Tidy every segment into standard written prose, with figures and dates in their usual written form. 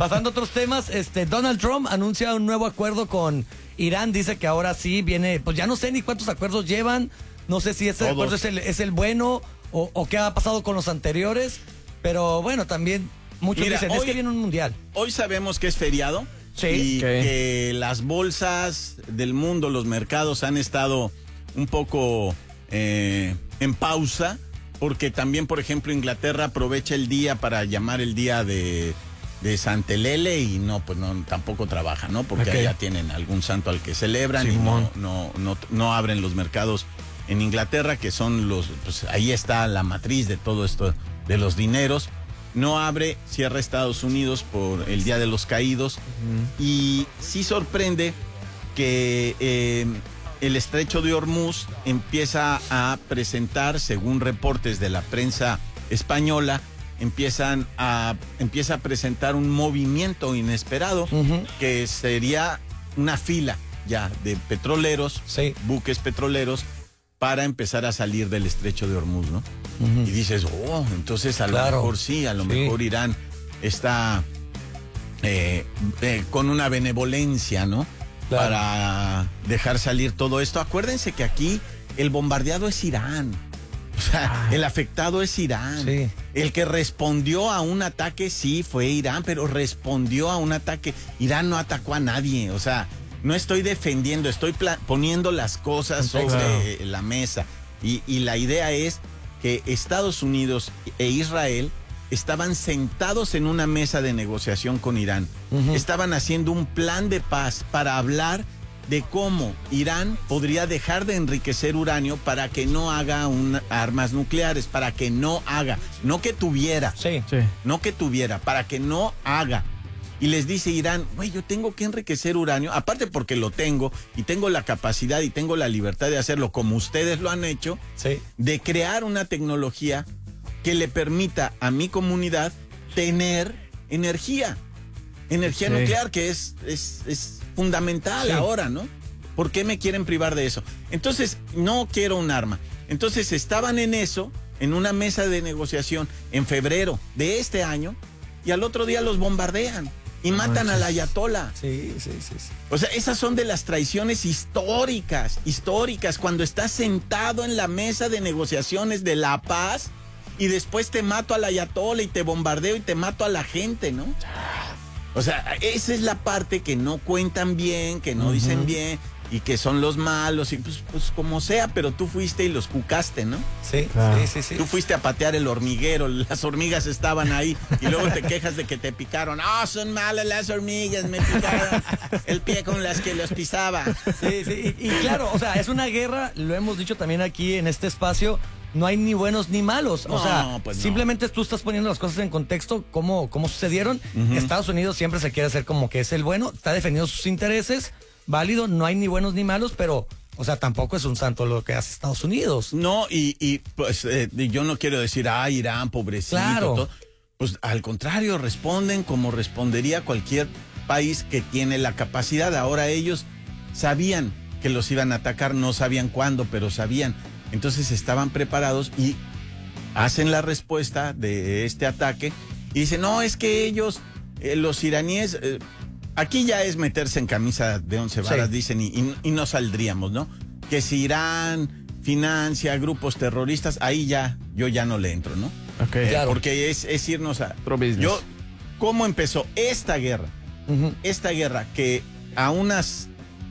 Pasando a otros temas, Donald Trump anuncia un nuevo acuerdo con Irán. Dice que ahora sí viene, pues ya no sé ni cuántos acuerdos llevan. No sé si ese acuerdo es el bueno o qué ha pasado con los anteriores. Pero bueno, también muchos dicen, es que viene un mundial. Hoy sabemos que es feriado. Sí. Y que las bolsas del mundo, los mercados han estado un poco en pausa. Porque también, por ejemplo, Inglaterra aprovecha el día para llamar el día de Santelele y tampoco trabaja, ¿no? Porque allá tienen algún santo al que celebran y no abren los mercados en Inglaterra, que son pues ahí está la matriz de todo esto, de los dineros. No abre, cierra Estados Unidos por el Día de los Caídos. Y sí sorprende que el estrecho de Hormuz empieza a presentar, según reportes de la prensa española, empieza a presentar un movimiento inesperado, que sería una fila ya de petroleros, buques petroleros, para empezar a salir del estrecho de Hormuz, ¿no? Y dices, entonces a lo mejor sí, a lo mejor Irán está con una benevolencia, ¿no? Claro. Para dejar salir todo esto. Acuérdense que aquí el bombardeado es Irán. O sea, el afectado es Irán. Sí. El que respondió a un ataque, sí, fue Irán, pero respondió a un ataque. Irán no atacó a nadie. O sea, no estoy defendiendo, estoy poniendo las cosas sobre la mesa. Y la idea es que Estados Unidos e Israel estaban sentados en una mesa de negociación con Irán. Estaban haciendo un plan de paz para hablar de cómo Irán podría dejar de enriquecer uranio para que no haga armas nucleares, para que no haga, no que tuviera, no que tuviera, para que no haga. Y les dice Irán, yo tengo que enriquecer uranio, aparte porque lo tengo y tengo la capacidad y tengo la libertad de hacerlo como ustedes lo han hecho, de crear una tecnología que le permita a mi comunidad tener energía nuclear, que es fundamental ahora, ¿no? ¿Por qué me quieren privar de eso? Entonces, no quiero un arma. Entonces, estaban en eso, en una mesa de negociación en febrero de este año, y al otro día los bombardean y matan al ayatolá. Sí. O sea, esas son de las traiciones históricas, cuando estás sentado en la mesa de negociaciones de la paz y después te mato al ayatolá y te bombardeo y te mato a la gente, ¿no? O sea, esa es la parte que no cuentan bien, que no dicen bien y que son los malos y pues como sea, pero tú fuiste y los cucaste, ¿no? Sí. Tú fuiste a patear el hormiguero, las hormigas estaban ahí y luego te quejas de que te picaron. Son malas las hormigas, me picaron el pie con las que los pisaba. Sí. Y claro, o sea, es una guerra, lo hemos dicho también aquí en este espacio. No hay ni buenos ni malos. Simplemente tú estás poniendo las cosas en contexto, cómo sucedieron. Estados Unidos siempre se quiere hacer como que es el bueno, está defendiendo sus intereses, válido, no hay ni buenos ni malos, pero, o sea, tampoco es un santo lo que hace Estados Unidos. No, pues yo no quiero decir, Irán, pobrecito. Claro. Todo. Pues al contrario, responden como respondería cualquier país que tiene la capacidad. Ahora ellos sabían que los iban a atacar, no sabían cuándo, pero sabían. Entonces estaban preparados y hacen la respuesta de este ataque y dicen, no, es que ellos, los iraníes, aquí ya es meterse en camisa de 11 varas, dicen, y no saldríamos, ¿no? Que si Irán financia grupos terroristas, ahí yo ya no le entro, ¿no? Claro. Porque es irnos a... ¿Cómo empezó esta guerra? Esta guerra que a unas...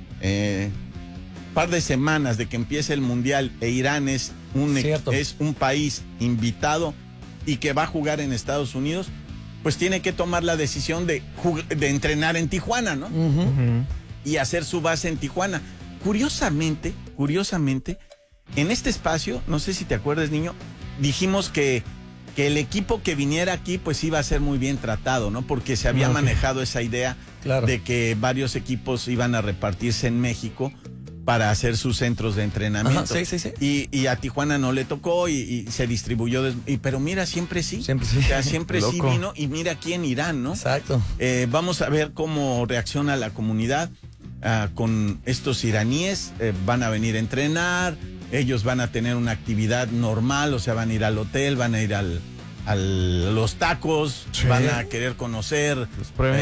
par de semanas de que empiece el mundial e Irán es un país invitado y que va a jugar en Estados Unidos, pues tiene que tomar la decisión de entrenar en Tijuana, ¿no? Y hacer su base en Tijuana. Curiosamente, en este espacio, no sé si te acuerdas, niño, dijimos que el equipo que viniera aquí pues iba a ser muy bien tratado, ¿no? Porque se había manejado esa idea de que varios equipos iban a repartirse en México para hacer sus centros de entrenamiento. Y a Tijuana no le tocó y se distribuyó. Pero mira, siempre sí. O sea, siempre sí vino y mira aquí en Irán, ¿no? Exacto. Vamos a ver cómo reacciona la comunidad con estos iraníes. Van a venir a entrenar, ellos van a tener una actividad normal, o sea, van a ir al hotel, van a ir a los tacos, van a querer conocer